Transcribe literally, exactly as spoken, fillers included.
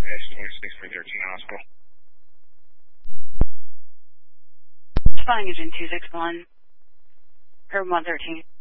S twenty-six three thirteen hospital. Flying agent two six one, or one thirteen.